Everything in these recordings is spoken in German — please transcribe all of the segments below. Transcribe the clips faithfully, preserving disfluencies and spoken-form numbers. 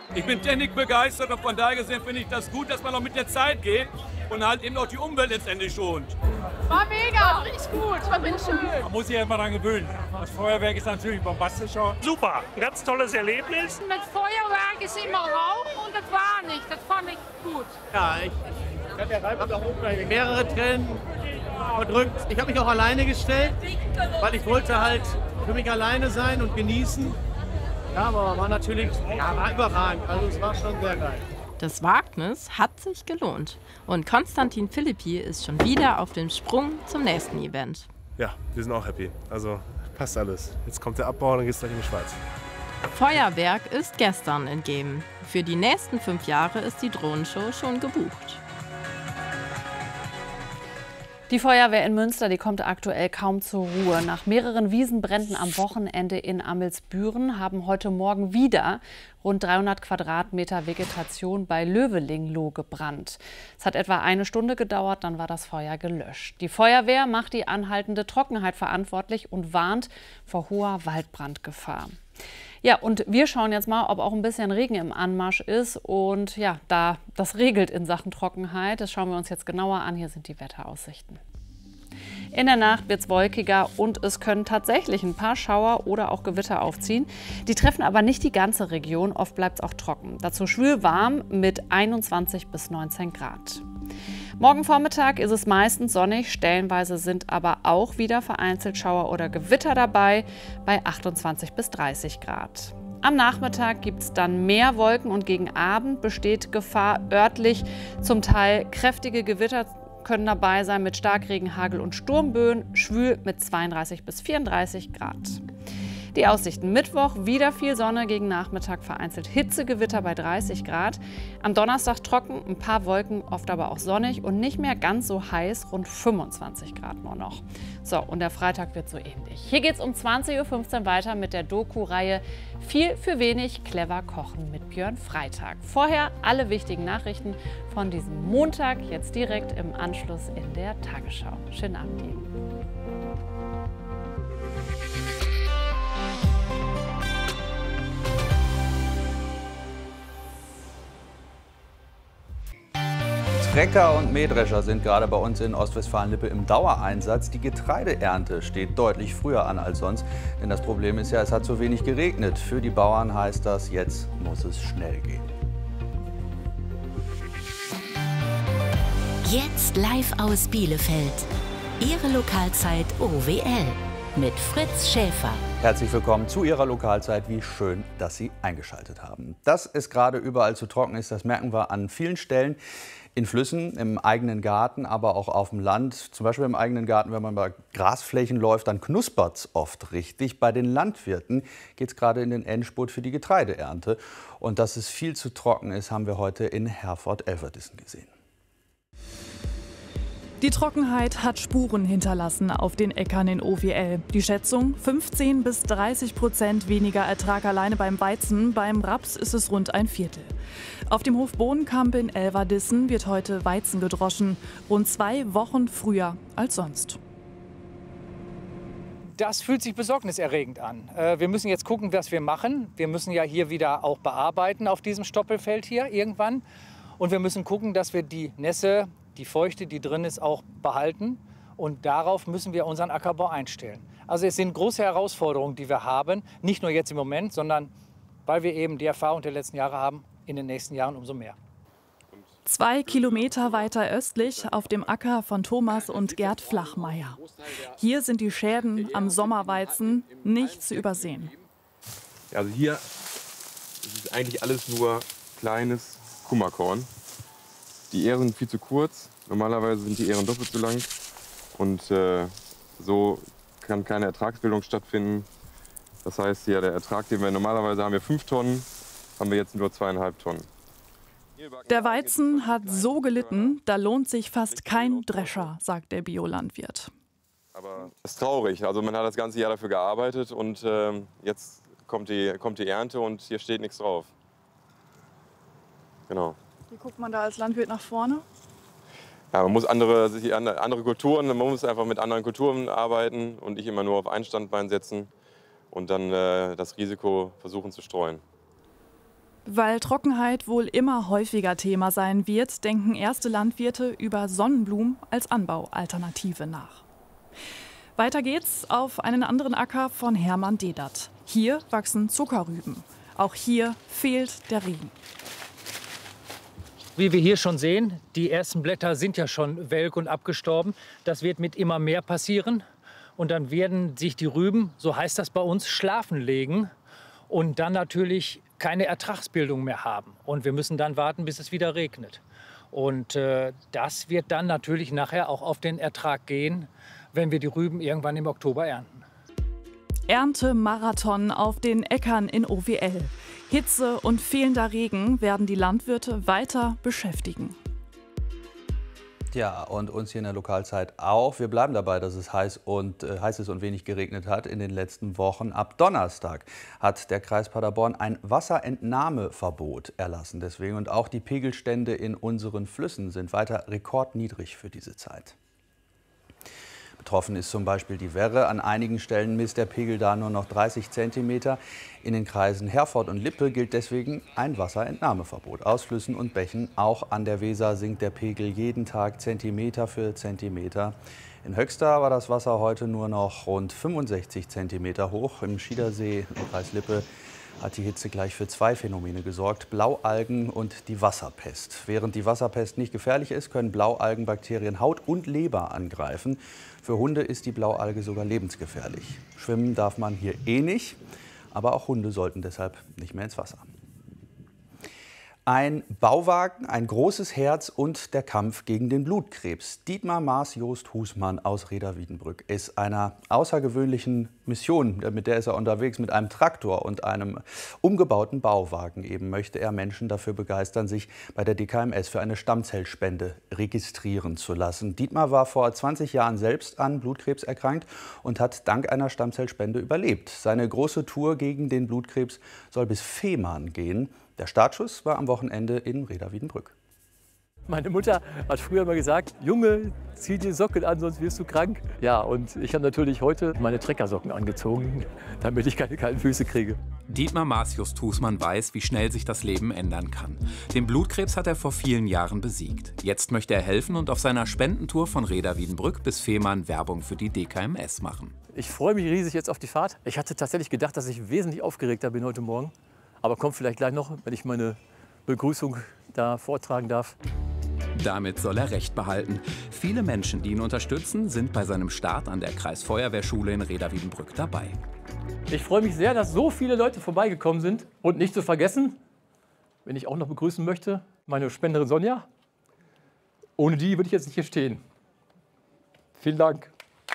Ich bin technikbegeistert und von daher gesehen finde ich das gut, dass man noch mit der Zeit geht und halt eben auch die Umwelt letztendlich schont. War mega, richtig gut, war richtig schön. Man muss sich ja immer daran gewöhnen. Das Feuerwerk ist natürlich bombastischer. Super, ein ganz tolles Erlebnis. Mit Feuerwerk ist immer Rauch und das war nicht, das fand ich gut. Ja, ich, ich habe ja da oben mehrere Tränen verdrückt. Ich habe mich auch alleine gestellt, weil ich wollte halt für mich alleine sein und genießen. Ja, aber war natürlich ja, war überragend. Also es war schon sehr geil. Das Wagnis hat sich gelohnt. Und Konstantin Philippi ist schon wieder auf dem Sprung zum nächsten Event. Ja, wir sind auch happy. Also passt alles. Jetzt kommt der Abbau und dann geht's gleich in die Schweiz. Feuerwerk ist gestern entgeben. Für die nächsten fünf Jahre ist die Drohnenshow schon gebucht. Die Feuerwehr in Münster, die kommt aktuell kaum zur Ruhe. Nach mehreren Wiesenbränden am Wochenende in Amelsbüren haben heute Morgen wieder rund dreihundert Quadratmeter Vegetation bei Lövelingloh gebrannt. Es hat etwa eine Stunde gedauert, dann war das Feuer gelöscht. Die Feuerwehr macht die anhaltende Trockenheit verantwortlich und warnt vor hoher Waldbrandgefahr. Ja, und wir schauen jetzt mal, ob auch ein bisschen Regen im Anmarsch ist. Und ja, da das regelt in Sachen Trockenheit, das schauen wir uns jetzt genauer an. Hier sind die Wetteraussichten. In der Nacht wird es wolkiger und es können tatsächlich ein paar Schauer oder auch Gewitter aufziehen. Die treffen aber nicht die ganze Region, oft bleibt es auch trocken. Dazu schwül warm mit einundzwanzig bis neunzehn Grad. Morgen Vormittag ist es meistens sonnig, stellenweise sind aber auch wieder vereinzelt Schauer oder Gewitter dabei bei achtundzwanzig bis dreißig Grad. Am Nachmittag gibt es dann mehr Wolken und gegen Abend besteht Gefahr örtlich. Zum Teil kräftige Gewitter können dabei sein mit Starkregen, Hagel und Sturmböen, schwül mit zweiunddreißig bis vierunddreißig Grad. Die Aussichten: Mittwoch wieder viel Sonne, gegen Nachmittag vereinzelt Hitzegewitter bei dreißig Grad. Am Donnerstag trocken, ein paar Wolken, oft aber auch sonnig und nicht mehr ganz so heiß, rund fünfundzwanzig Grad nur noch. So, und der Freitag wird so ähnlich. Hier geht es um zwanzig Uhr fünfzehn weiter mit der Doku-Reihe Viel für wenig, clever kochen mit Björn Freitag. Vorher alle wichtigen Nachrichten von diesem Montag, jetzt direkt im Anschluss in der Tagesschau. Schönen Abend Ihnen. Trecker und Mähdrescher sind gerade bei uns in Ostwestfalen-Lippe im Dauereinsatz. Die Getreideernte steht deutlich früher an als sonst. Denn das Problem ist ja, es hat so wenig geregnet. Für die Bauern heißt das, jetzt muss es schnell gehen. Jetzt live aus Bielefeld. Ihre Lokalzeit O W L mit Fritz Schäfer. Herzlich willkommen zu Ihrer Lokalzeit. Wie schön, dass Sie eingeschaltet haben. Dass es gerade überall zu trocken ist, das merken wir an vielen Stellen. In Flüssen, im eigenen Garten, aber auch auf dem Land. Zum Beispiel im eigenen Garten, wenn man bei Grasflächen läuft, dann knuspert es oft richtig. Bei den Landwirten geht es gerade in den Endspurt für die Getreideernte. Und dass es viel zu trocken ist, haben wir heute in Herford-Elverdissen gesehen. Die Trockenheit hat Spuren hinterlassen auf den Äckern in O W L. Die Schätzung: fünfzehn bis dreißig Prozent weniger Ertrag alleine beim Weizen. Beim Raps ist es rund ein Viertel. Auf dem Hof Bohnenkamp in Elverdissen wird heute Weizen gedroschen. Rund zwei Wochen früher als sonst. Das fühlt sich besorgniserregend an. Wir müssen jetzt gucken, was wir machen. Wir müssen ja hier wieder auch bearbeiten auf diesem Stoppelfeld hier irgendwann. Und wir müssen gucken, dass wir die Nässe, die Feuchte, die drin ist, auch behalten. Und darauf müssen wir unseren Ackerbau einstellen. Also es sind große Herausforderungen, die wir haben. Nicht nur jetzt im Moment, sondern weil wir eben die Erfahrung der letzten Jahre haben, in den nächsten Jahren umso mehr. Zwei Kilometer weiter östlich auf dem Acker von Thomas und Gerd Flachmeier. Hier sind die Schäden am Sommerweizen nicht zu übersehen. Also hier ist es eigentlich alles nur kleines Kummerkorn. Die Ähren sind viel zu kurz. Normalerweise sind die Ähren doppelt so lang. Und äh, so kann keine Ertragsbildung stattfinden. Das heißt, ja, der Ertrag, den wir normalerweise haben, wir fünf Tonnen, haben wir jetzt nur zweieinhalb Tonnen. Der Weizen hat so gelitten, da lohnt sich fast kein Drescher, sagt der Biolandwirt. Aber das ist traurig. Also man hat das ganze Jahr dafür gearbeitet und äh, jetzt kommt die, kommt die Ernte und hier steht nichts drauf. Genau. Wie guckt man da als Landwirt nach vorne? Ja, man muss andere, andere Kulturen, man muss einfach mit anderen Kulturen arbeiten und nicht immer nur auf ein Standbein setzen und dann äh, das Risiko versuchen zu streuen. Weil Trockenheit wohl immer häufiger Thema sein wird, denken erste Landwirte über Sonnenblumen als Anbaualternative nach. Weiter geht's auf einen anderen Acker von Hermann Dedert. Hier wachsen Zuckerrüben. Auch hier fehlt der Regen. Wie wir hier schon sehen, die ersten Blätter sind ja schon welk und abgestorben. Das wird mit immer mehr passieren. Und dann werden sich die Rüben, so heißt das bei uns, schlafen legen und dann natürlich keine Ertragsbildung mehr haben. Und wir müssen dann warten, bis es wieder regnet. Und äh, das wird dann natürlich nachher auch auf den Ertrag gehen, wenn wir die Rüben irgendwann im Oktober ernten. Erntemarathon auf den Äckern in O W L. Hitze und fehlender Regen werden die Landwirte weiter beschäftigen. Ja, und uns hier in der Lokalzeit auch. Wir bleiben dabei, dass es heiß, und, äh, heiß ist und wenig geregnet hat in den letzten Wochen. Ab Donnerstag hat der Kreis Paderborn ein Wasserentnahmeverbot erlassen. Deswegen, und auch die Pegelstände in unseren Flüssen sind weiter rekordniedrig für diese Zeit. Betroffen ist zum Beispiel die Werre. An einigen Stellen misst der Pegel da nur noch dreißig Zentimeter. In den Kreisen Herford und Lippe gilt deswegen ein Wasserentnahmeverbot. Aus Flüssen und Bächen, auch an der Weser, sinkt der Pegel jeden Tag Zentimeter für Zentimeter. In Höxter war das Wasser heute nur noch rund fünfundsechzig Zentimeter hoch. Im Schiedersee im Kreis Lippe hat die Hitze gleich für zwei Phänomene gesorgt: Blaualgen und die Wasserpest. Während die Wasserpest nicht gefährlich ist, können Blaualgenbakterien Haut und Leber angreifen. Für Hunde ist die Blaualge sogar lebensgefährlich. Schwimmen darf man hier eh nicht, aber auch Hunde sollten deshalb nicht mehr ins Wasser. Ein Bauwagen, ein großes Herz und der Kampf gegen den Blutkrebs. Dietmar Maas-Jost Husmann aus Rheda-Wiedenbrück ist einer außergewöhnlichen Mission, mit der ist er unterwegs, mit einem Traktor und einem umgebauten Bauwagen. Eben möchte er Menschen dafür begeistern, sich bei der D K M S für eine Stammzellspende registrieren zu lassen. Dietmar war vor zwanzig Jahren selbst an Blutkrebs erkrankt und hat dank einer Stammzellspende überlebt. Seine große Tour gegen den Blutkrebs soll bis Fehmarn gehen. Der Startschuss war am Wochenende in Rheda-Wiedenbrück. Meine Mutter hat früher immer gesagt: Junge, zieh die Socken an, sonst wirst du krank. Ja, und ich habe natürlich heute meine Treckersocken angezogen, damit ich keine kalten Füße kriege. Dietmar Maas-Jost Husmann weiß, wie schnell sich das Leben ändern kann. Den Blutkrebs hat er vor vielen Jahren besiegt. Jetzt möchte er helfen und auf seiner Spendentour von Rheda-Wiedenbrück bis Fehmarn Werbung für die D K M S machen. Ich freue mich riesig jetzt auf die Fahrt. Ich hatte tatsächlich gedacht, dass ich wesentlich aufgeregter bin heute Morgen. Aber kommt vielleicht gleich noch, wenn ich meine Begrüßung da vortragen darf. Damit soll er Recht behalten. Viele Menschen, die ihn unterstützen, sind bei seinem Start an der Kreisfeuerwehrschule in Rheda-Wiedenbrück dabei. Ich freue mich sehr, dass so viele Leute vorbeigekommen sind. Und nicht zu vergessen, wenn ich auch noch begrüßen möchte, meine Spenderin Sonja. Ohne die würde ich jetzt nicht hier stehen. Vielen Dank.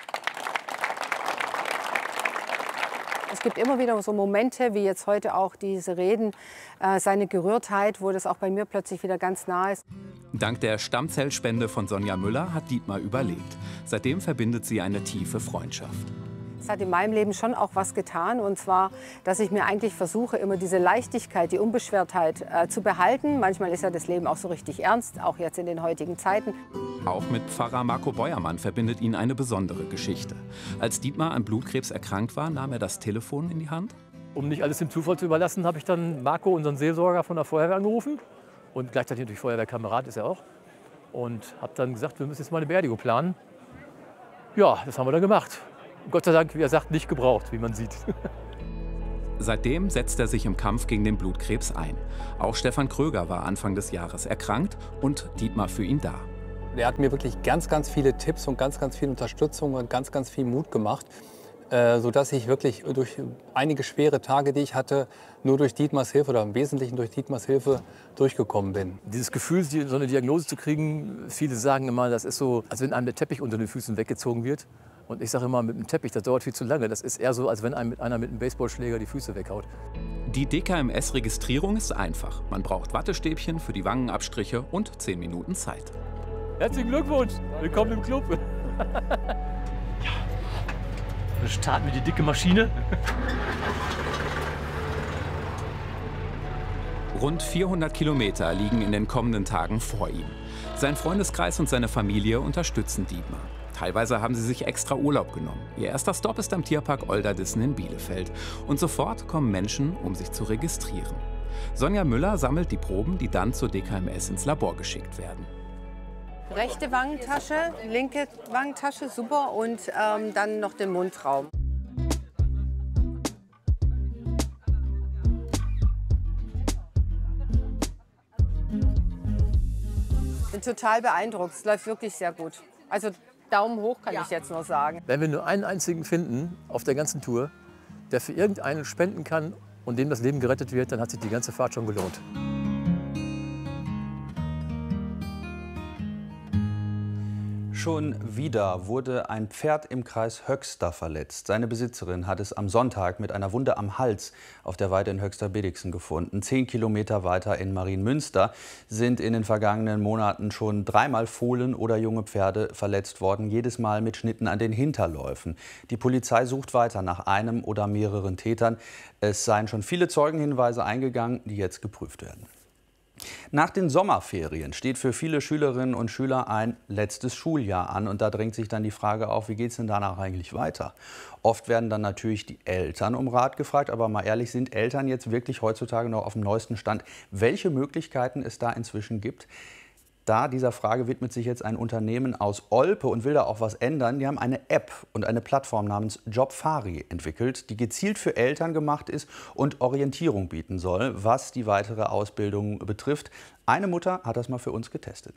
Es gibt immer wieder so Momente, wie jetzt heute auch diese Reden, äh, seine Gerührtheit, wo das auch bei mir plötzlich wieder ganz nah ist. Dank der Stammzellspende von Sonja Müller hat Dietmar überlebt. Seitdem verbindet sie eine tiefe Freundschaft. Es hat in meinem Leben schon auch was getan, und zwar, dass ich mir eigentlich versuche, immer diese Leichtigkeit, die Unbeschwertheit äh, zu behalten. Manchmal ist ja das Leben auch so richtig ernst, auch jetzt in den heutigen Zeiten. Auch mit Pfarrer Marco Beuermann verbindet ihn eine besondere Geschichte. Als Dietmar an Blutkrebs erkrankt war, nahm er das Telefon in die Hand. Um nicht alles dem Zufall zu überlassen, habe ich dann Marco, unseren Seelsorger von der Feuerwehr, angerufen. Und gleichzeitig natürlich Feuerwehrkamerad ist er auch. Und habe dann gesagt, wir müssen jetzt mal eine Beerdigung planen. Ja, das haben wir dann gemacht. Gott sei Dank, wie er sagt, nicht gebraucht, wie man sieht. Seitdem setzt er sich im Kampf gegen den Blutkrebs ein. Auch Stefan Kröger war Anfang des Jahres erkrankt und Dietmar für ihn da. Er hat mir wirklich ganz, ganz viele Tipps und ganz, ganz viel Unterstützung und ganz, ganz viel Mut gemacht, äh, sodass ich wirklich durch einige schwere Tage, die ich hatte, nur durch Dietmars Hilfe oder im Wesentlichen durch Dietmars Hilfe durchgekommen bin. Dieses Gefühl, so eine Diagnose zu kriegen, viele sagen immer, das ist so, als wenn einem der Teppich unter den Füßen weggezogen wird. Und ich sage immer, mit dem Teppich, das dauert viel zu lange. Das ist eher so, als wenn einem, einer mit einem Baseballschläger die Füße weghaut. Die D K M S-Registrierung ist einfach. Man braucht Wattestäbchen für die Wangenabstriche und zehn Minuten Zeit. Herzlichen Glückwunsch, willkommen im Club. Ja, dann starten wir die dicke Maschine. Rund vierhundert Kilometer liegen in den kommenden Tagen vor ihm. Sein Freundeskreis und seine Familie unterstützen Dietmar. Teilweise haben sie sich extra Urlaub genommen. Ihr erster Stopp ist am Tierpark Olderdissen in Bielefeld. Und sofort kommen Menschen, um sich zu registrieren. Sonja Müller sammelt die Proben, die dann zur D K M S ins Labor geschickt werden. Rechte Wangentasche, linke Wangentasche, super. Und ähm, dann noch den Mundraum. Bin total beeindruckt. Es läuft wirklich sehr gut. Also Daumen hoch kann ja. ich jetzt nur sagen. Wenn wir nur einen einzigen finden auf der ganzen Tour, der für irgendeinen spenden kann und dem das Leben gerettet wird, dann hat sich die ganze Fahrt schon gelohnt. Schon wieder wurde ein Pferd im Kreis Höxter verletzt. Seine Besitzerin hat es am Sonntag mit einer Wunde am Hals auf der Weide in Höxter-Bidixen gefunden. Zehn Kilometer weiter in Marienmünster sind in den vergangenen Monaten schon dreimal Fohlen oder junge Pferde verletzt worden, jedes Mal mit Schnitten an den Hinterläufen. Die Polizei sucht weiter nach einem oder mehreren Tätern. Es seien schon viele Zeugenhinweise eingegangen, die jetzt geprüft werden. Nach den Sommerferien steht für viele Schülerinnen und Schüler ein letztes Schuljahr an. Und da drängt sich dann die Frage auf, wie geht es denn danach eigentlich weiter? Oft werden dann natürlich die Eltern um Rat gefragt. Aber mal ehrlich, sind Eltern jetzt wirklich heutzutage noch auf dem neuesten Stand, welche Möglichkeiten es da inzwischen gibt? Da dieser Frage widmet sich jetzt ein Unternehmen aus Olpe und will da auch was ändern. Die haben eine App und eine Plattform namens Jobfari entwickelt, die gezielt für Eltern gemacht ist und Orientierung bieten soll, was die weitere Ausbildung betrifft. Eine Mutter hat das mal für uns getestet.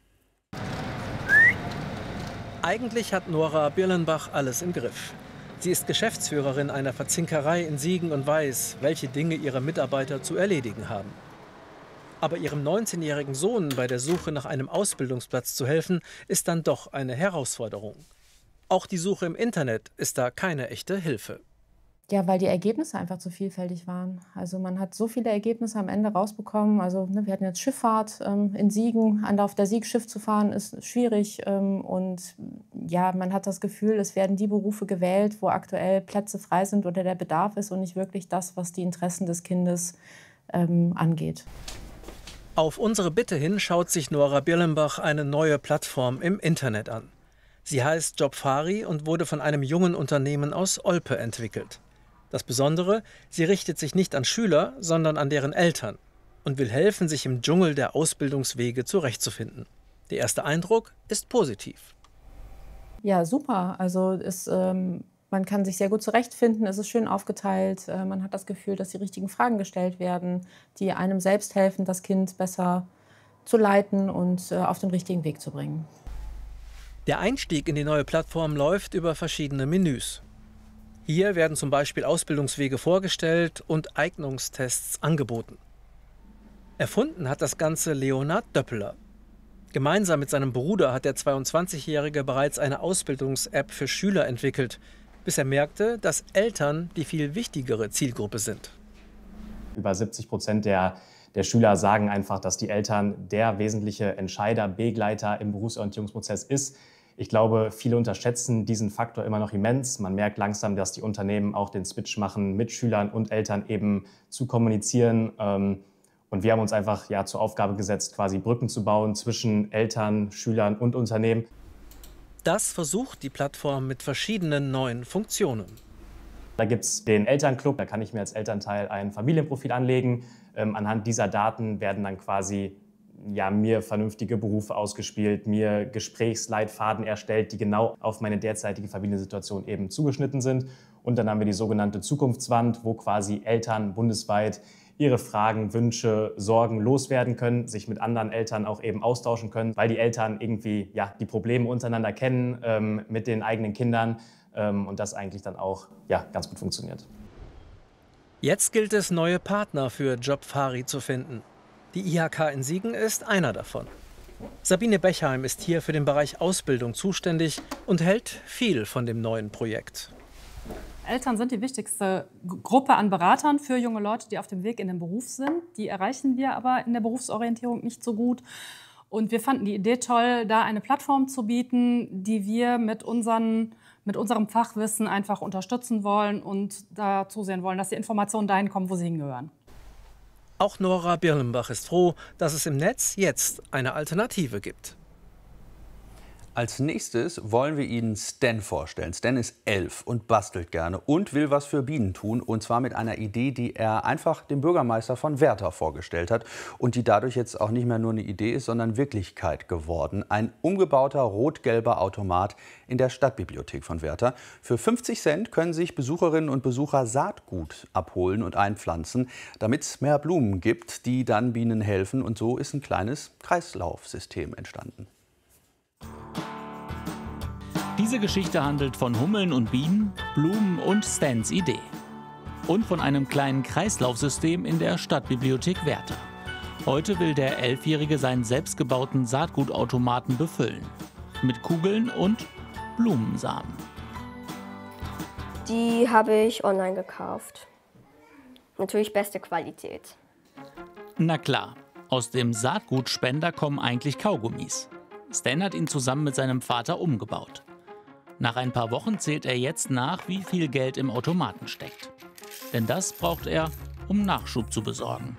Eigentlich hat Nora Birlenbach alles im Griff. Sie ist Geschäftsführerin einer Verzinkerei in Siegen und weiß, welche Dinge ihre Mitarbeiter zu erledigen haben. Aber ihrem neunzehnjährigen Sohn bei der Suche nach einem Ausbildungsplatz zu helfen, ist dann doch eine Herausforderung. Auch die Suche im Internet ist da keine echte Hilfe. Ja, weil die Ergebnisse einfach zu vielfältig waren. Also man hat so viele Ergebnisse am Ende rausbekommen. Also ne, wir hatten jetzt Schifffahrt ähm, in Siegen. An auf der Sieg Schiff zu fahren ist schwierig. Ähm, und ja, man hat das Gefühl, es werden die Berufe gewählt, wo aktuell Plätze frei sind oder der Bedarf ist und nicht wirklich das, was die Interessen des Kindes ähm, angeht. Auf unsere Bitte hin schaut sich Nora Birlenbach eine neue Plattform im Internet an. Sie heißt Jobfari und wurde von einem jungen Unternehmen aus Olpe entwickelt. Das Besondere, sie richtet sich nicht an Schüler, sondern an deren Eltern und will helfen, sich im Dschungel der Ausbildungswege zurechtzufinden. Der erste Eindruck ist positiv. Ja, super. Also es, ähm, man kann sich sehr gut zurechtfinden, es ist schön aufgeteilt. Äh, man hat das Gefühl, dass die richtigen Fragen gestellt werden, die einem selbst helfen, das Kind besser zu leiten und äh, auf den richtigen Weg zu bringen. Der Einstieg in die neue Plattform läuft über verschiedene Menüs. Hier werden zum Beispiel Ausbildungswege vorgestellt und Eignungstests angeboten. Erfunden hat das Ganze Leonhard Döppeler. Gemeinsam mit seinem Bruder hat der zweiundzwanzigjährige bereits eine Ausbildungs-App für Schüler entwickelt, bis er merkte, dass Eltern die viel wichtigere Zielgruppe sind. Über siebzig Prozent der, der Schüler sagen einfach, dass die Eltern der wesentliche Entscheider, Begleiter im Berufsorientierungsprozess ist. Ich glaube, viele unterschätzen diesen Faktor immer noch immens. Man merkt langsam, dass die Unternehmen auch den Switch machen, mit Schülern und Eltern eben zu kommunizieren. Und wir haben uns einfach ja, zur Aufgabe gesetzt, quasi Brücken zu bauen zwischen Eltern, Schülern und Unternehmen. Das versucht die Plattform mit verschiedenen neuen Funktionen. Da gibt es den Elternclub, da kann ich mir als Elternteil ein Familienprofil anlegen. Ähm, anhand dieser Daten werden dann quasi ja, mir vernünftige Berufe ausgespielt, mir Gesprächsleitfaden erstellt, die genau auf meine derzeitige Familiensituation eben zugeschnitten sind. Und dann haben wir die sogenannte Zukunftswand, wo quasi Eltern bundesweit ihre Fragen, Wünsche, Sorgen loswerden können, sich mit anderen Eltern auch eben austauschen können, weil die Eltern irgendwie ja, die Probleme untereinander kennen ähm, mit den eigenen Kindern ähm, und das eigentlich dann auch ja, ganz gut funktioniert. Jetzt gilt es, neue Partner für Jobfari zu finden. Die I H K in Siegen ist einer davon. Sabine Bechheim ist hier für den Bereich Ausbildung zuständig und hält viel von dem neuen Projekt. Eltern sind die wichtigste Gruppe an Beratern für junge Leute, die auf dem Weg in den Beruf sind. Die erreichen wir aber in der Berufsorientierung nicht so gut. Und wir fanden die Idee toll, da eine Plattform zu bieten, die wir mit, unseren, mit unserem Fachwissen einfach unterstützen wollen und da zusehen wollen, dass die Informationen dahin kommen, wo sie hingehören. Auch Nora Birlenbach ist froh, dass es im Netz jetzt eine Alternative gibt. Als nächstes wollen wir Ihnen Stan vorstellen. Stan ist elf und bastelt gerne und will was für Bienen tun. Und zwar mit einer Idee, die er einfach dem Bürgermeister von Werther vorgestellt hat. Und die dadurch jetzt auch nicht mehr nur eine Idee ist, sondern Wirklichkeit geworden. Ein umgebauter rot-gelber Automat in der Stadtbibliothek von Werther. Für fünfzig Cent können sich Besucherinnen und Besucher Saatgut abholen und einpflanzen, damit es mehr Blumen gibt, die dann Bienen helfen. Und so ist ein kleines Kreislaufsystem entstanden. Diese Geschichte handelt von Hummeln und Bienen, Blumen und Stans Idee. Und von einem kleinen Kreislaufsystem in der Stadtbibliothek Werther. Heute will der Elfjährige seinen selbstgebauten Saatgutautomaten befüllen. Mit Kugeln und Blumensamen. Die habe ich online gekauft. Natürlich beste Qualität. Na klar, aus dem Saatgutspender kommen eigentlich Kaugummis. Stan hat ihn zusammen mit seinem Vater umgebaut. Nach ein paar Wochen zählt er jetzt nach, wie viel Geld im Automaten steckt. Denn das braucht er, um Nachschub zu besorgen.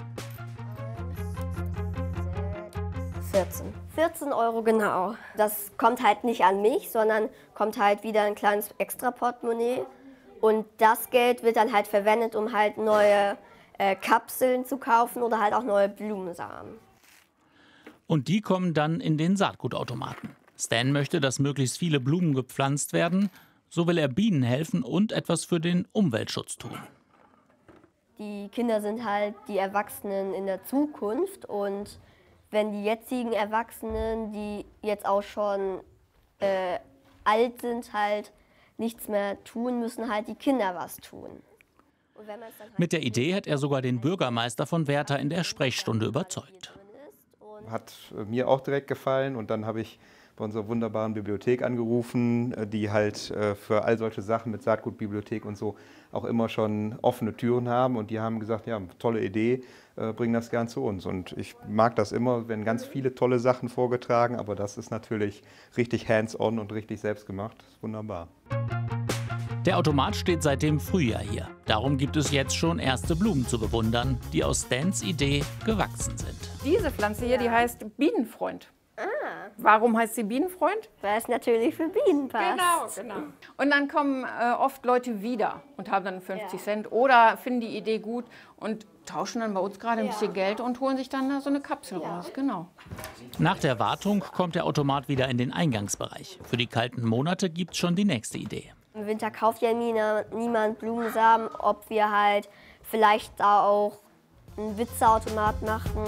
vierzehn. vierzehn Euro genau. Das kommt halt nicht an mich, sondern kommt halt wieder ein kleines Extra-Portemonnaie. Und das Geld wird dann halt verwendet, um halt neue äh, Kapseln zu kaufen oder halt auch neue Blumensamen. Und die kommen dann in den Saatgutautomaten. Stan möchte, dass möglichst viele Blumen gepflanzt werden. So will er Bienen helfen und etwas für den Umweltschutz tun. Die Kinder sind halt die Erwachsenen in der Zukunft. Und wenn die jetzigen Erwachsenen, die jetzt auch schon äh, alt sind, halt nichts mehr tun, müssen halt die Kinder was tun. Und wenn man's dann halt Mit der Idee hat er sogar den Bürgermeister von Werther in der Sprechstunde überzeugt. Hat mir auch direkt gefallen und dann habe ich bei unserer wunderbaren Bibliothek angerufen, die halt für all solche Sachen mit Saatgutbibliothek und so auch immer schon offene Türen haben und die haben gesagt, ja, tolle Idee, bring das gern zu uns. Und ich mag das immer, wenn ganz viele tolle Sachen vorgetragen, aber das ist natürlich richtig hands-on und richtig selbstgemacht. Das ist wunderbar. Der Automat steht seit dem Frühjahr hier. Darum gibt es jetzt schon erste Blumen zu bewundern, die aus Stans Idee gewachsen sind. Diese Pflanze hier, die heißt Bienenfreund. Ah. Warum heißt sie Bienenfreund? Weil es natürlich für Bienen passt. Genau, genau. Und dann kommen äh, oft Leute wieder und haben dann fünfzig ja. Cent oder finden die Idee gut und tauschen dann bei uns gerade ein ja. bisschen Geld und holen sich dann so eine Kapsel ja. raus. Genau. Nach der Wartung kommt der Automat wieder in den Eingangsbereich. Für die kalten Monate gibt es schon die nächste Idee. Im Winter kauft ja niemand Blumensamen, ob wir halt vielleicht da auch einen Witzeautomat machen.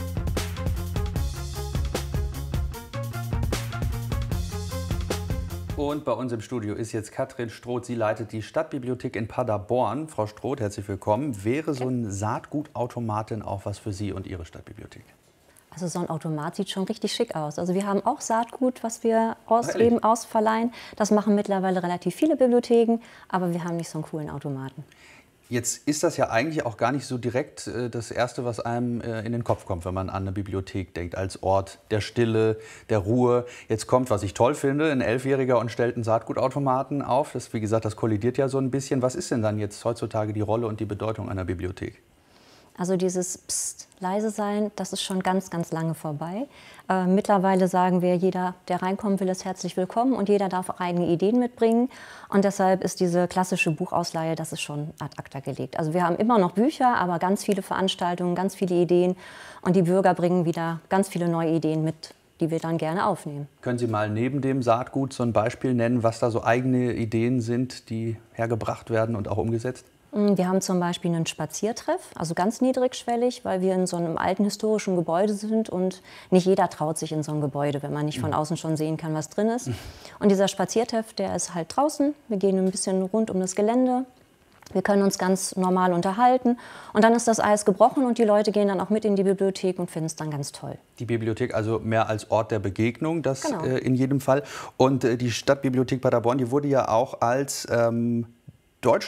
Und bei uns im Studio ist jetzt Katrin Stroth. Sie leitet die Stadtbibliothek in Paderborn. Frau Stroth, herzlich willkommen. Wäre so ein Saatgutautomat denn auch was für Sie und Ihre Stadtbibliothek? Also so ein Automat sieht schon richtig schick aus. Also wir haben auch Saatgut, was wir ausgeben, ausverleihen. Das machen mittlerweile relativ viele Bibliotheken, aber wir haben nicht so einen coolen Automaten. Jetzt ist das ja eigentlich auch gar nicht so direkt äh, das Erste, was einem äh, in den Kopf kommt, wenn man an eine Bibliothek denkt, als Ort der Stille, der Ruhe. Jetzt kommt, was ich toll finde, ein Elfjähriger und stellt einen Saatgutautomaten auf. Das, wie gesagt, das kollidiert ja so ein bisschen. Was ist denn dann jetzt heutzutage die Rolle und die Bedeutung einer Bibliothek? Also dieses Psst, leise sein, das ist schon ganz, ganz lange vorbei. Äh, mittlerweile sagen wir, jeder, der reinkommen will, ist herzlich willkommen und jeder darf auch eigene Ideen mitbringen. Und deshalb ist diese klassische Buchausleihe, das ist schon ad acta gelegt. Also wir haben immer noch Bücher, aber ganz viele Veranstaltungen, ganz viele Ideen. Und die Bürger bringen wieder ganz viele neue Ideen mit, die wir dann gerne aufnehmen. Können Sie mal neben dem Saatgut so ein Beispiel nennen, was da so eigene Ideen sind, die hergebracht werden und auch umgesetzt? Wir haben zum Beispiel einen Spaziertreff, also ganz niedrigschwellig, weil wir in so einem alten historischen Gebäude sind und nicht jeder traut sich in so ein Gebäude, wenn man nicht von außen schon sehen kann, was drin ist. Und dieser Spaziertreff, der ist halt draußen. Wir gehen ein bisschen rund um das Gelände. Wir können uns ganz normal unterhalten und dann ist das Eis gebrochen und die Leute gehen dann auch mit in die Bibliothek und finden es dann ganz toll. Die Bibliothek also mehr als Ort der Begegnung, das Genau. äh, in jedem Fall. Und äh, die Stadtbibliothek Paderborn, die wurde ja auch als ähm,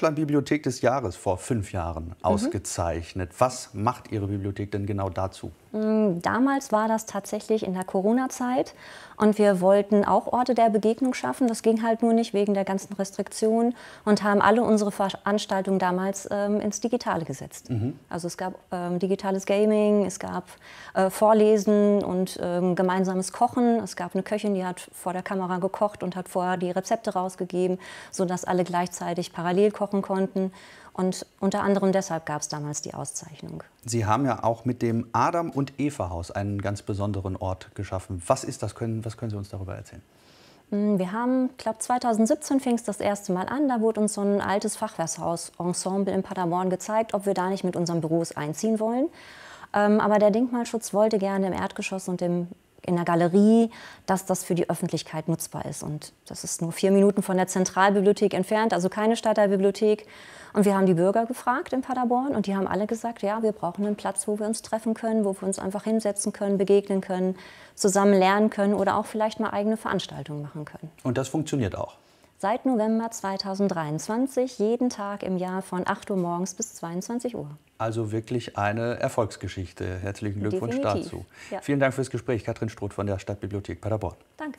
Deutschlandbibliothek des Jahres vor fünf Jahren ausgezeichnet. Was macht Ihre Bibliothek denn genau dazu? Damals war das tatsächlich in der Corona-Zeit und wir wollten auch Orte der Begegnung schaffen. Das ging halt nur nicht wegen der ganzen Restriktionen und haben alle unsere Veranstaltungen damals ähm, ins Digitale gesetzt. Mhm. Also es gab ähm, digitales Gaming, es gab äh, Vorlesen und ähm, gemeinsames Kochen. Es gab eine Köchin, die hat vor der Kamera gekocht und hat vorher die Rezepte rausgegeben, sodass alle gleichzeitig parallel kochen konnten. Und unter anderem deshalb gab es damals die Auszeichnung. Sie haben ja auch mit dem Adam- und Eva-Haus einen ganz besonderen Ort geschaffen. Was ist das? Können, was können Sie uns darüber erzählen? Wir haben, ich glaube zweitausendsiebzehn fing es das erste Mal an. Da wurde uns so ein altes Fachwerkhaus-Ensemble in Paderborn gezeigt, ob wir da nicht mit unseren Büros einziehen wollen. Aber der Denkmalschutz wollte gerne im Erdgeschoss und im in der Galerie, dass das für die Öffentlichkeit nutzbar ist. Und das ist nur vier Minuten von der Zentralbibliothek entfernt, also keine Stadtteilbibliothek. Und wir haben die Bürger gefragt in Paderborn und die haben alle gesagt, ja, wir brauchen einen Platz, wo wir uns treffen können, wo wir uns einfach hinsetzen können, begegnen können, zusammen lernen können oder auch vielleicht mal eigene Veranstaltungen machen können. Und das funktioniert auch? Seit November zweitausenddreiundzwanzig, jeden Tag im Jahr von acht Uhr morgens bis zweiundzwanzig Uhr. Also wirklich eine Erfolgsgeschichte. Herzlichen Glückwunsch Definitiv. dazu. Ja. Vielen Dank fürs Gespräch, Katrin Stroth von der Stadtbibliothek Paderborn. Danke.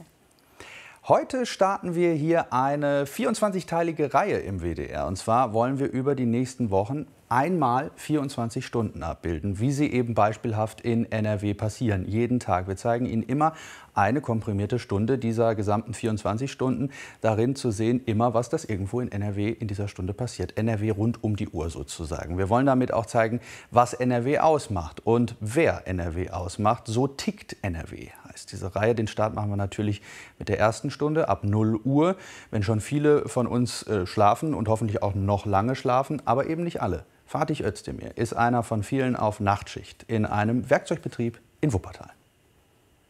Heute starten wir hier eine vierundzwanzigteilige Reihe im W D R. Und zwar wollen wir über die nächsten Wochen einmal vierundzwanzig Stunden abbilden, wie sie eben beispielhaft in N R W passieren, jeden Tag. Wir zeigen Ihnen immer eine komprimierte Stunde dieser gesamten vierundzwanzig Stunden, darin zu sehen, immer was das irgendwo in N R W in dieser Stunde passiert. N R W rund um die Uhr sozusagen. Wir wollen damit auch zeigen, was N R W ausmacht und wer N R W ausmacht. So tickt N R W, heißt diese Reihe. Den Start machen wir natürlich mit der ersten Stunde ab null Uhr, wenn schon viele von uns äh, schlafen und hoffentlich auch noch lange schlafen, aber eben nicht alle. Fatih Özdemir ist einer von vielen auf Nachtschicht in einem Werkzeugbetrieb in Wuppertal.